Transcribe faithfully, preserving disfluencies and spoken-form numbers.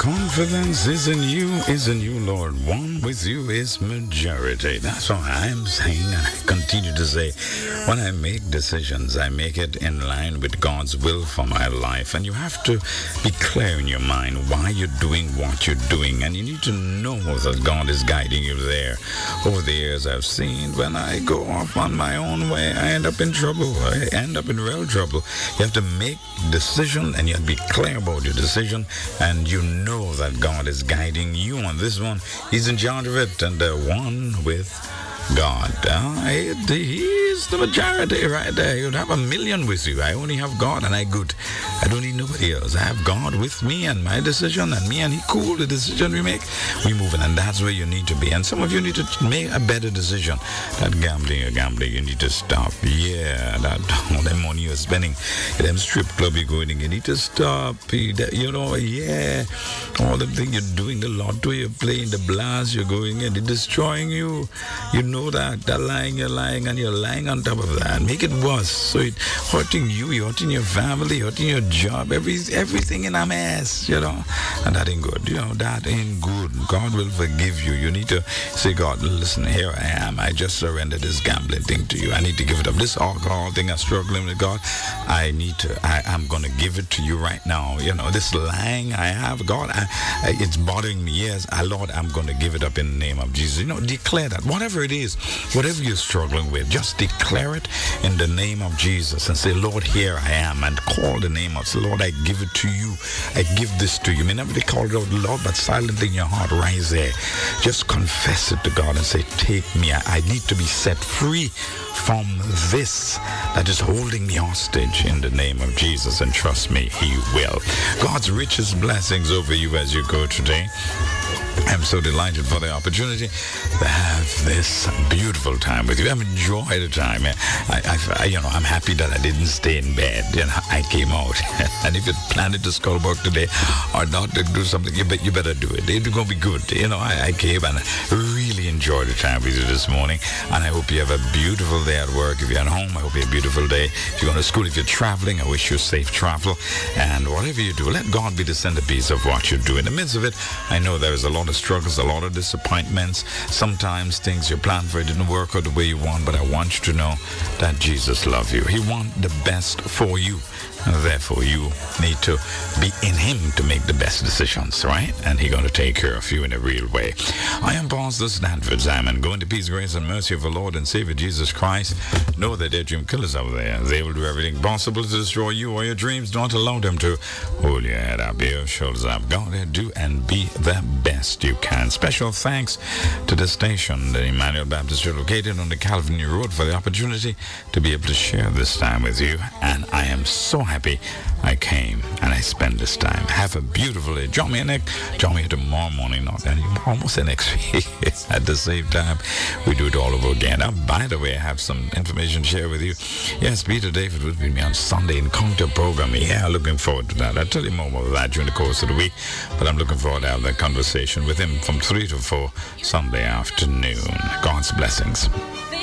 confidence is in you, is in you, Lord. One with you is majority. That's what I'm saying, and I continue to say. When I make decisions, I make it in line with God's will for my life. And you have to be clear in your mind why you're doing what you're doing. And you need to know that God is guiding you there. Over the years, I've seen when I go off on my own way, I end up in trouble. I end up in real trouble. You have to make decision, and you have to be clear about your decision, and you know that God is guiding you on this one. He's in charge of it, and the one with God. Uh, he is the majority right there. You'd have a million with you. I only have God, and I good. I don't need nobody else. I have God with me and my decision, and me and he cool. The decision we make, we moving, and that's where you need to be. And some of you need to make a better decision. That gambling, or gambling, you need to stop. Yeah, that all the money you're spending, them strip club you're going in, you need to stop. You know, yeah, all the thing you're doing, the lotto you're playing, the blast you're going in, it's destroying you. You know that, that lying, you're lying, and you're lying on top of that. Make it worse. So it hurting you, you're hurting your family, hurting your job, every, everything in a mess, you know. And that ain't good. You know, that ain't good. God will forgive you. You need to say, God, listen, here I am. I just surrendered this gambling thing to you. I need to give it up. This alcohol thing I'm struggling with, God, I need to, I, I'm going to give it to you right now. You know, this lying I have, God, I, I, it's bothering me. Yes, I, Lord, I'm going to give it up in the name of Jesus. You know, declare that. Whatever it is, whatever you're struggling with, just declare it in the name of Jesus and say, Lord, here I am, and call the name of, say, Lord, I give it to you. I give this to you. You may never call it out, Lord, but silently in your heart, rise there. Just confess it to God and say, take me. I, I need to be set free from this that is holding me hostage in the name of Jesus, and trust me, he will. God's richest blessings over you as you go today. I'm so delighted for the opportunity to have this beautiful time with you. I'm enjoying the time. I, I, you know, I'm happy that I didn't stay in bed. You know, I came out. And if you're planning to Skullbuck today or not to do something, you, bet, you better do it. It's going to be good. You know, I, I came and really enjoyed the time with you this morning. And I hope you have a beautiful day at work. If you're at home, I hope you have a beautiful day. If you're going to school, if you're traveling, I wish you safe travel. And whatever you do, let God be the centerpiece of what you do. In the midst of it, I know there is a lot of struggles, a lot of disappointments. Sometimes things you planned for didn't work out the way you want, but I want you to know that Jesus loves you. He wants the best for you. Therefore, you need to be in him to make the best decisions, right? And he's going to take care of you in a real way. I am Pastor Stanford Simon. Go into peace, grace, and mercy of our Lord and Savior Jesus Christ. Know that they're dream killers out there. They will do everything possible to destroy you or your dreams. Don't allow them to. Hold your head up, your shoulders up. Go there, do and be the best you can. Special thanks to the station, the Emmanuel Baptist Church, located on the Calvary Road, for the opportunity to be able to share this time with you. And I am so happy I came and I spent this time. Have a beautiful day. Join me next. Join me tomorrow morning, not any, almost the next week at the same time. We do it all over again. Now, by the way, I have some information to share with you. Yes, Peter David will be with me on Sunday Encounter program. Yeah, looking forward to that. I'll tell you more about that during the course of the week, but I'm looking forward to have that conversation with him from three to four Sunday afternoon. God's blessings.